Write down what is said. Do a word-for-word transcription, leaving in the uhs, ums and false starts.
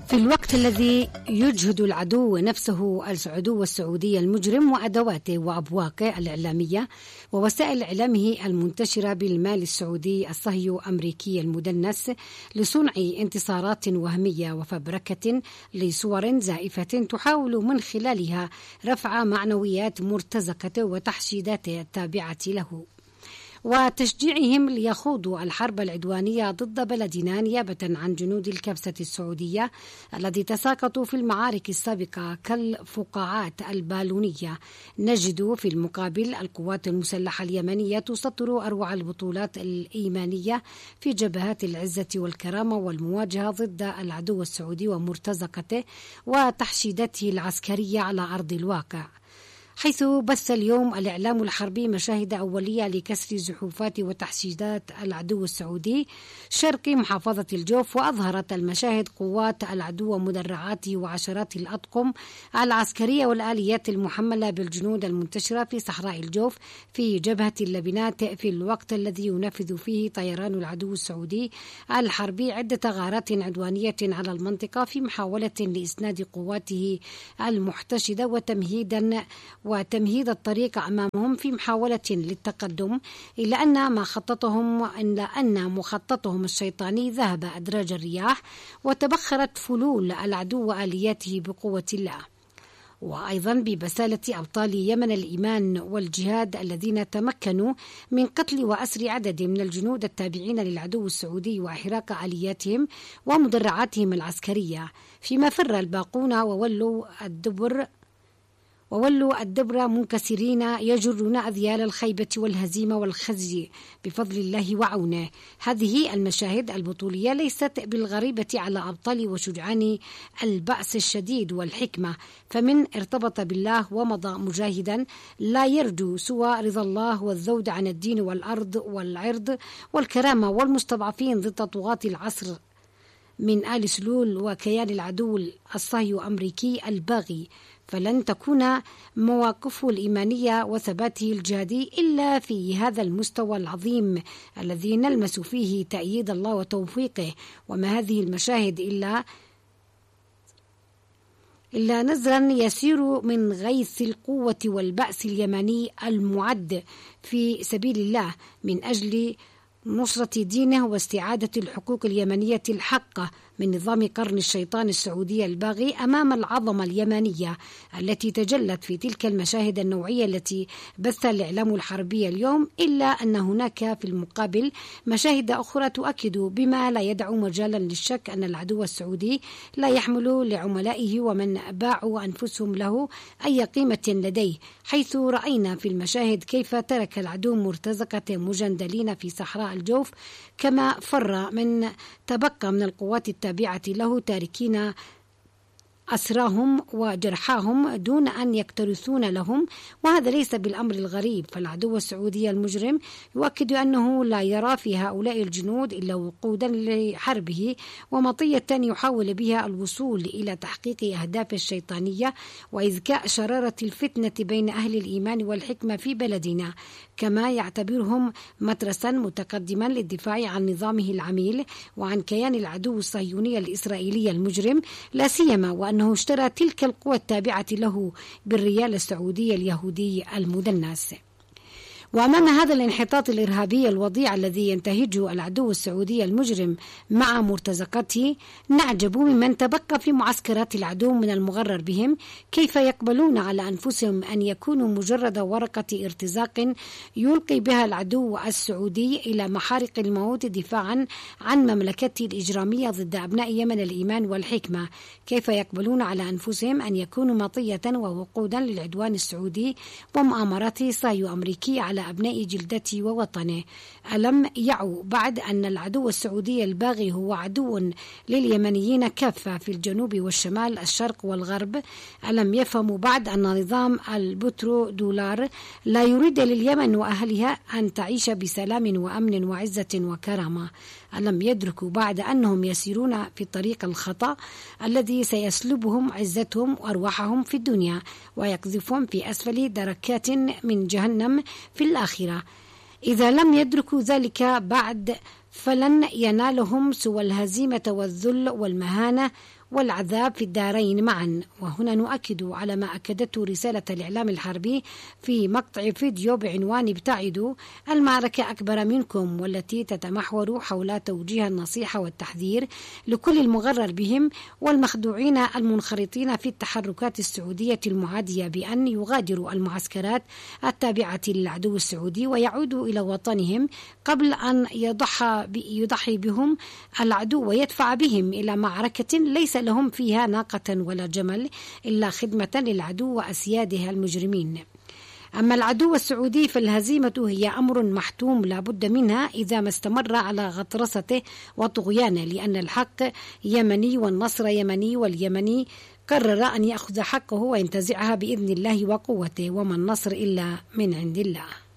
في الوقت الذي يجهد العدو نفسه العدو السعودي المجرم وأدواته وأبواقه الإعلامية ووسائل إعلامه المنتشرة بالمال السعودي الصهيو أمريكي المدنس لصنع انتصارات وهمية وفبركة لصور زائفة تحاول من خلالها رفع معنويات مرتزقته وتحشيداته التابعة له وتشجيعهم ليخوضوا الحرب العدوانية ضد بلدنا نيابة عن جنود الكبسة السعودية الذي تساقطوا في المعارك السابقة كالفقاعات البالونية. نجد في المقابل القوات المسلحة اليمنية تسطر أروع البطولات الإيمانية في جبهات العزة والكرامة والمواجهة ضد العدو السعودي ومرتزقته وتحشيداته العسكرية على أرض الواقع، حيث بث اليوم الإعلام الحربي مشاهد أولية لكسر زحوفات وتحشيدات العدو السعودي شرق محافظة الجوف، وأظهرت المشاهد قوات العدو ومدرعاته وعشرات الأطقم العسكرية والآليات المحملة بالجنود المنتشرة في صحراء الجوف في جبهة اللبنات في الوقت الذي ينفذ فيه طيران العدو السعودي الحربي عدة غارات عدوانية على المنطقة في محاولة لإسناد قواته المحتشدة وتمهيدا وتمهيد الطريق أمامهم في محاولة للتقدم، إلا أن ما خططهم إلا أن مخططهم الشيطاني ذهب أدراج الرياح وتبخرت فلول العدو وآلياته بقوة الله. وأيضا ببسالة أبطال يمن الإيمان والجهاد الذين تمكنوا من قتل وأسر عدد من الجنود التابعين للعدو السعودي وإحراق آلياتهم ومدرعاتهم العسكرية، فيما فر الباقون وولوا الدبر وولوا الدبر منكسرين يجرون أذيال الخيبة والهزيمة والخزي بفضل الله وعونه. هذه المشاهد البطولية ليست بالغريبة على أبطال وشجعان البأس الشديد والحكمة، فمن ارتبط بالله ومضى مجاهدا لا يرجو سوى رضا الله والذود عن الدين والأرض والعرض والكرامة والمستضعفين ضد طغاة العصر من آل سلول وكيان العدو الصهيو أمريكي الباغي، فلن تكون مواقفه الإيمانية وثباته الجهادي إلا في هذا المستوى العظيم الذي نلمس فيه تأييد الله وتوفيقه. وما هذه المشاهد إلا إلا نزرا يسير من غيث القوة والبأس اليمني المعد في سبيل الله من أجل نصرة دينه واستعادة الحقوق اليمنية الحقة من نظام قرن الشيطان السعودي الباغي أمام العظمة اليمنية التي تجلت في تلك المشاهد النوعية التي بث الإعلام الحربي اليوم، إلا أن هناك في المقابل مشاهد أخرى تؤكد بما لا يدع مجالا للشك أن العدو السعودي لا يحمل لعملائه ومن باعوا أنفسهم له أي قيمة لديه، حيث رأينا في المشاهد كيف ترك العدو مرتزقة مجندلين في صحراء الجوف كما فر من تبقى من القوات التابعة له تاركين أسراهم وجرحاهم دون أن يكترثون لهم. وهذا ليس بالأمر الغريب، فالعدو السعودي المجرم يؤكد أنه لا يرى في هؤلاء الجنود إلا وقودا لحربه ومطية يحاول بها الوصول إلى تحقيق أهداف الشيطانية وإذكاء شرارة الفتنة بين أهل الإيمان والحكمة في بلدنا، كما يعتبرهم مترسا متقدما للدفاع عن نظامه العميل وعن كيان العدو الصهيوني الإسرائيلي المجرم، لا سيما وأن أنه اشترى تلك القوى التابعة له بالريال السعودي اليهودي المدنس. وأمام هذا الانحطاط الإرهابي الوضيع الذي ينتهجه العدو السعودي المجرم مع مرتزقته، نعجب ممن تبقى في معسكرات العدو من المغرر بهم كيف يقبلون على أنفسهم أن يكونوا مجرد ورقة ارتزاق يلقي بها العدو السعودي إلى محارق الموت دفاعا عن مملكته الإجرامية ضد أبناء يمن الإيمان والحكمة، كيف يقبلون على أنفسهم أن يكونوا مطية ووقودا للعدوان السعودي ومؤامراته صهيو أمريكي على أبناء جلدته ووطنه. ألم يعوا بعد أن العدو السعودي الباغي هو عدو لليمنيين كافة في الجنوب والشمال الشرق والغرب؟ ألم يفهموا بعد أن نظام البترو دولار لا يريد لليمن وأهلها أن تعيش بسلام وأمن وعزة وكرامة؟ ألم يدركوا بعد أنهم يسيرون في طريق الخطأ الذي سيسلبهم عزتهم وأرواحهم في الدنيا ويقذفهم في أسفل دركات من جهنم في الآخرة؟ إذا لم يدركوا ذلك بعد فلن ينالهم سوى الهزيمة والذل والمهانة والعذاب في الدارين معا. وهنا نؤكد على ما أكدته رسالة الإعلام الحربي في مقطع فيديو بعنوان ابتعدوا، المعركة أكبر منكم، والتي تتمحور حول توجيه النصيحة والتحذير لكل المغرر بهم والمخدوعين المنخرطين في التحركات السعودية المعادية بأن يغادروا المعسكرات التابعة للعدو السعودي ويعودوا إلى وطنهم قبل أن يضحى يضحي بهم العدو ويدفع بهم إلى معركة ليس لهم فيها ناقة ولا جمل إلا خدمة للعدو وأسياده المجرمين. أما العدو السعودي فالهزيمة هي أمر محتوم لا بد منها إذا ما استمر على غطرسته وطغيانه، لأن الحق يمني والنصر يمني، واليمني قرر أن يأخذ حقه وينتزعها بإذن الله وقوته، وما النصر إلا من عند الله.